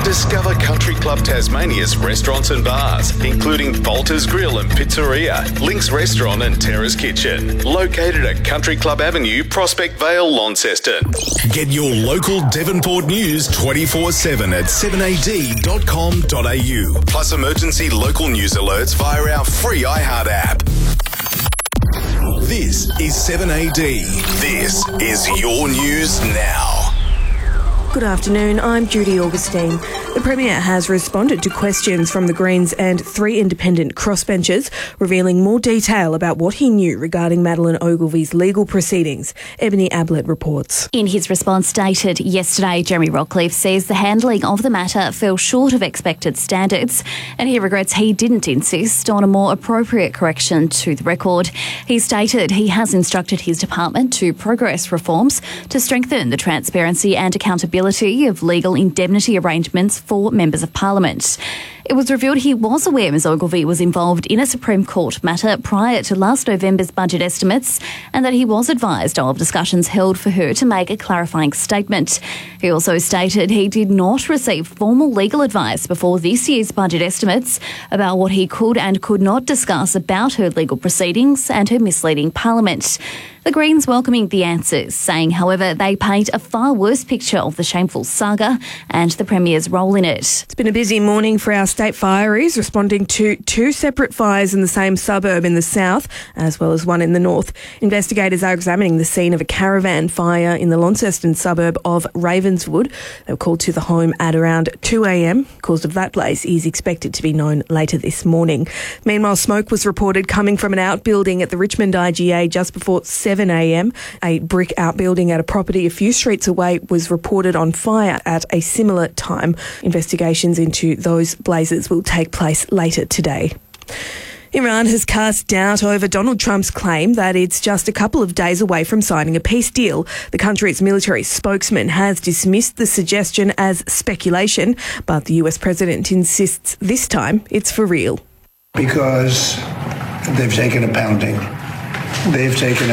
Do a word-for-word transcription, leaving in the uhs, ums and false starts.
Discover Country Club Tasmania's restaurants and bars, including Bolter's Grill and Pizzeria, Link's Restaurant and Terrace Kitchen, located at Country Club Avenue, Prospect Vale, Launceston. Get your local Devonport news twenty-four seven at seven a d dot com dot a u, plus emergency local news alerts via our free iHeart app. This is seven A D. This is your news now. Good afternoon, I'm Judy Augustine. The Premier has responded to questions from the Greens and three independent crossbenchers, revealing more detail about what he knew regarding Madeleine Ogilvy's legal proceedings. Ebony Ablett reports. In his response dated yesterday, Jeremy Rockcliffe says the handling of the matter fell short of expected standards, and he regrets he didn't insist on a more appropriate correction to the record. He stated he has instructed his department to progress reforms to strengthen the transparency and accountability of legal indemnity arrangements for members of Parliament. It was revealed he was aware Ms Ogilvy was involved in a Supreme Court matter prior to last November's budget estimates, and that he was advised of discussions held for her to make a clarifying statement. He also stated he did not receive formal legal advice before this year's budget estimates about what he could and could not discuss about her legal proceedings and her misleading Parliament. The Greens welcoming the answers, saying, however, they paint a far worse picture of the shameful saga and the Premier's role in it. It's been a busy morning for our state fireys, responding to two separate fires in the same suburb in the south, as well as one in the north. Investigators are examining the scene of a caravan fire in the Launceston suburb of Ravenswood. They were called to the home at around two a m. Cause of that blaze is expected to be known later this morning. Meanwhile, smoke was reported coming from an outbuilding at the Richmond I G A just before seven a m. A brick outbuilding at a property a few streets away was reported on fire at a similar time. Investigations into those blazes will take place later today. Iran has cast doubt over Donald Trump's claim that it's just a couple of days away from signing a peace deal. The country's military spokesman has dismissed the suggestion as speculation, but the U S president insists this time it's for real. Because they've taken a pounding. They've taken a